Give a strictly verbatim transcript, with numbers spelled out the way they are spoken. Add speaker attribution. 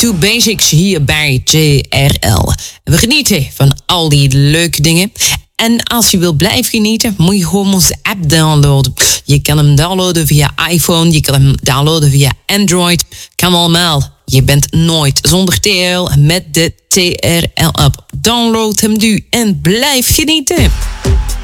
Speaker 1: to Basics hier bij T R L. We genieten van al die leuke dingen. En als je wil blijven genieten, moet je gewoon onze app downloaden. Je kan hem downloaden via iPhone, je kan hem downloaden via Android. Kan allemaal. Je bent nooit zonder T R L met de T R L-app. Download hem nu en blijf genieten.